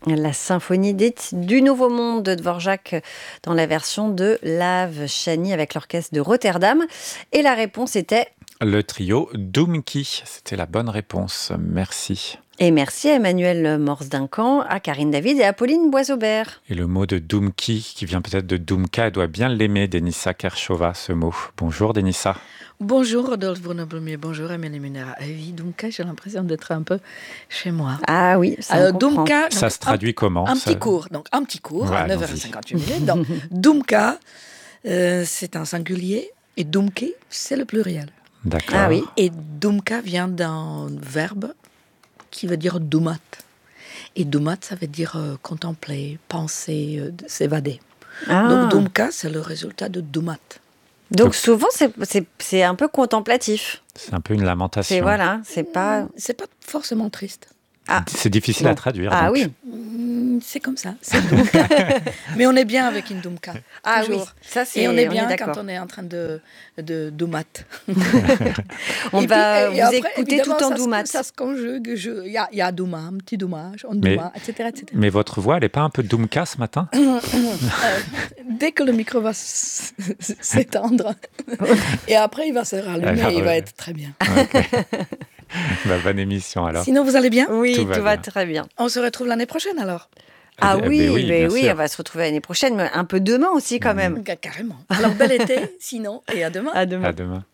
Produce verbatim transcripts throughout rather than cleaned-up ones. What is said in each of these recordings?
La symphonie dite du Nouveau Monde de Dvorak dans la version de Lave Chani avec l'orchestre de Rotterdam. Et la réponse était... Le trio Doumki, c'était la bonne réponse. Merci. Et merci à Emmanuel Morse-Duncan, à Karine David et à Pauline Boisaubert. Et le mot de Doumki, qui vient peut-être de Doumka, elle doit bien l'aimer, Denissa Kershova, ce mot. Bonjour Denissa. Bonjour Rodolphe Bruno-Blumier, bonjour Amélie Munera. Et oui, Doumka, j'ai l'impression d'être un peu chez moi. Ah oui, ça euh, on Doumka, donc, ça se traduit un, comment Un ça... petit cours, donc un petit cours, ouais, à neuf heures cinquante-huit minutes. Donc, Doumka, euh, c'est un singulier, et Doumki, c'est le pluriel. D'accord. Ah oui. Et Doumka vient d'un verbe qui veut dire doumat. Et doumat, ça veut dire euh, contempler, penser, euh, s'évader. Ah. Donc Doumka, c'est le résultat de doumat. Donc, Donc souvent, c'est, c'est, c'est un peu contemplatif. C'est un peu une lamentation. C'est, voilà, c'est pas... C'est pas forcément triste. Ah. C'est difficile bon. à traduire. Ah donc. oui. C'est comme ça, c'est Doumka. Mais on est bien avec une Doumka. Ah toujours. oui, ça c'est... Et on est on bien est quand on est en train de, de doumat. On et va puis, et vous après, écouter tout en ça doumat. Se, ça se conjugue, il y a, y a douma, un petit dommage, on mais, douma, et cetera, et cetera. Mais votre voix, elle n'est pas un peu Doumka ce matin? euh, Dès que le micro va s'étendre, et après il va se rallumer, alors, et il ouais. va être très bien. Okay. Bah, bonne émission alors. Sinon, vous allez bien? Oui, tout, va, tout va bien. très bien. On se retrouve l'année prochaine alors? Ah eh oui, ben oui, mais oui on va se retrouver l'année prochaine, mais un peu demain aussi quand même. Mmh. Carrément. Alors bel été, sinon, et à demain. À demain. À demain.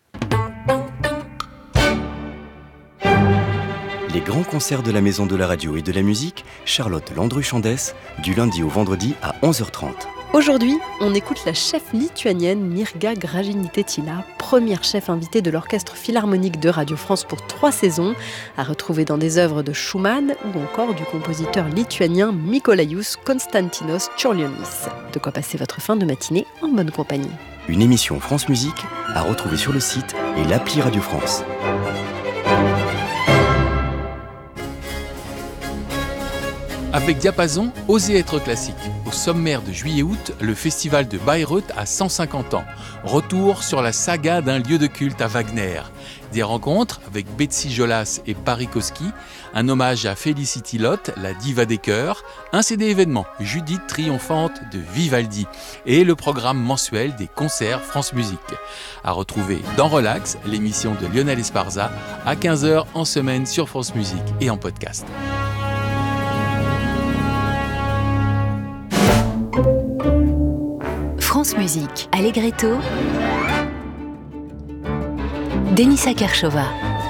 Les grands concerts de la Maison de la Radio et de la Musique, Charlotte Landru-Chandès, du lundi au vendredi à onze heures trente. Aujourd'hui, on écoute la chef lituanienne Mirga Gražinytė-Tyla, première chef invitée de l'Orchestre Philharmonique de Radio France pour trois saisons, à retrouver dans des œuvres de Schumann ou encore du compositeur lituanien Mikolajus Konstantinos Čiurlionis. De quoi passer votre fin de matinée en bonne compagnie. Une émission France Musique à retrouver sur le site et l'appli Radio France. Avec Diapason, osez être classique. Au sommaire de juillet-août, le festival de Bayreuth a cent cinquante ans. Retour sur la saga d'un lieu de culte à Wagner. Des rencontres avec Betsy Jolas et Pari Koski, un hommage à Felicity Lott, la diva des chœurs, un C D événement, Judith triomphante de Vivaldi, et le programme mensuel des concerts France Musique. À retrouver dans Relax, l'émission de Lionel Esparza, à quinze heures en semaine sur France Musique et en podcast. France Musique, Allegretto, Denissa Kershova.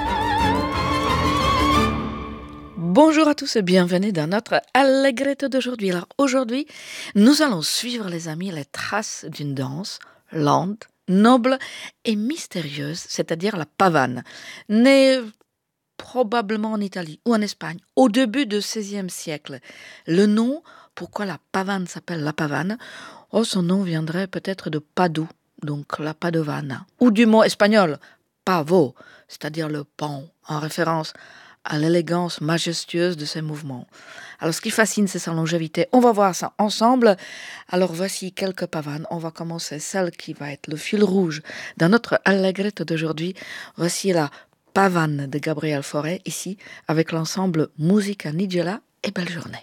Bonjour à tous et bienvenue dans notre Allegretto d'aujourd'hui. Alors aujourd'hui, nous allons suivre les amis les traces d'une danse lente, noble et mystérieuse, c'est-à-dire la pavane, née probablement en Italie ou en Espagne au début du seizième siècle. Le nom, pourquoi la pavane s'appelle la pavane? Oh, son nom viendrait peut-être de Padoue, donc la Padovana, ou du mot espagnol pavo, c'est-à-dire le pont, en référence à l'élégance majestueuse de ses mouvements. Alors, ce qui fascine, c'est sa longévité. On va voir ça ensemble. Alors, voici quelques pavanes. On va commencer celle qui va être le fil rouge dans notre Allegretto d'aujourd'hui. Voici la pavane de Gabriel Fauré, ici, avec l'ensemble Musica Nigella et Belle Journée.